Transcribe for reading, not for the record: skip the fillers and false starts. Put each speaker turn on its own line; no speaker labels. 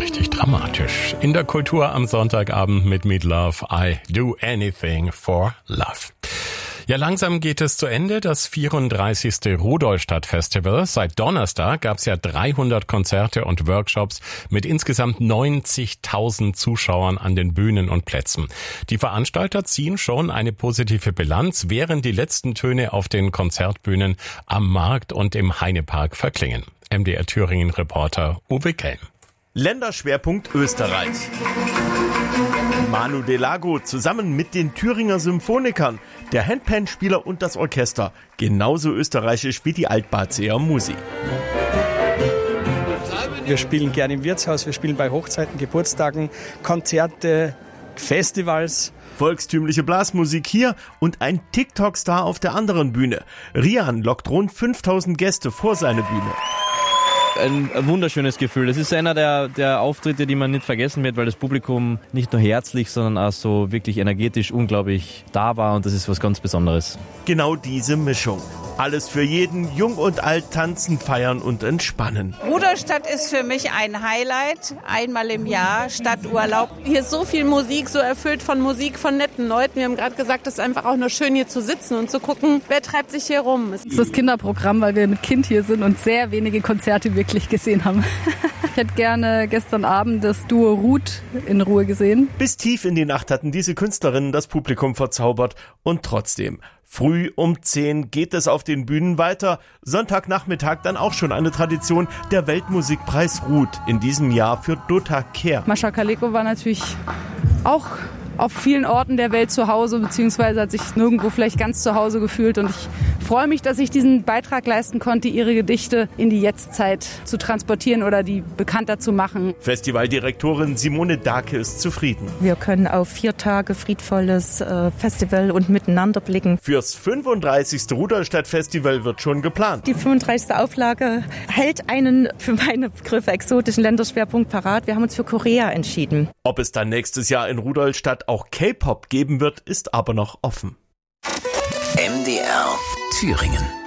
richtig dramatisch. In der Kultur am Sonntagabend mit Meat Love, I Do Anything for Love. Ja, langsam geht es zu Ende, das 34. Rudolstadt-Festival. Seit Donnerstag gab es ja 300 Konzerte und Workshops mit insgesamt 90.000 Zuschauern an den Bühnen und Plätzen. Die Veranstalter ziehen schon eine positive Bilanz, während die letzten Töne auf den Konzertbühnen am Markt und im Heinepark verklingen. MDR Thüringen-Reporter Uwe Kelm.
Länderschwerpunkt Österreich. Manu Delago zusammen mit den Thüringer Symphonikern, der Handpan-Spieler und das Orchester. Genauso österreichisch wie die Altbazeer Musik.
Wir spielen gerne im Wirtshaus, wir spielen bei Hochzeiten, Geburtstagen, Konzerte, Festivals.
Volkstümliche Blasmusik hier und ein TikTok-Star auf der anderen Bühne. Rian lockt rund 5000 Gäste vor seine Bühne.
Ein wunderschönes Gefühl. Das ist einer der Auftritte, die man nicht vergessen wird, weil das Publikum nicht nur herzlich, sondern auch so wirklich energetisch unglaublich da war und das ist was ganz Besonderes.
Genau diese Mischung. Alles für jeden, jung und alt, tanzen, feiern und entspannen.
Rudolstadt ist für mich ein Highlight, einmal im Jahr, Stadturlaub. Hier ist so viel Musik, so erfüllt von Musik, von netten Leuten. Wir haben gerade gesagt, es ist einfach auch nur schön hier zu sitzen und zu gucken, wer treibt sich hier rum.
Es ist das Kinderprogramm, weil wir mit Kind hier sind und sehr wenige Konzerte wirklich gesehen haben. Ich hätte gerne gestern Abend das Duo Ruth in Ruhe gesehen.
Bis tief in die Nacht hatten diese Künstlerinnen das Publikum verzaubert und trotzdem. Früh um 10 geht es auf den Bühnen weiter. Sonntagnachmittag dann auch schon eine Tradition, der Weltmusikpreis Ruth. In diesem Jahr für Dota Kehr.
Mascha Kaleko war natürlich auch auf vielen Orten der Welt zu Hause, beziehungsweise hat sich nirgendwo vielleicht ganz zu Hause gefühlt. Und ich freue mich, dass ich diesen Beitrag leisten konnte, ihre Gedichte in die Jetztzeit zu transportieren oder die bekannter zu machen.
Festivaldirektorin Simone Dake ist zufrieden.
Wir können auf 4 Tage friedvolles Festival und miteinander blicken.
Fürs 35. Rudolstadt-Festival wird schon geplant.
Die 35. Auflage hält einen, für meine Begriffe, exotischen Länderschwerpunkt parat. Wir haben uns für Korea entschieden.
Ob es dann nächstes Jahr in Rudolstadt auch K-Pop geben wird, ist aber noch offen.
MDR Thüringen.